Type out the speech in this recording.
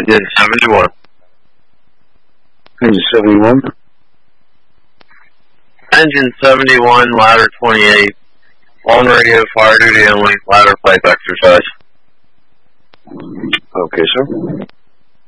Engine 71. Engine 71. Engine 71, ladder 28. On radio, fire duty only, ladder pipe exercise. Okay, sir.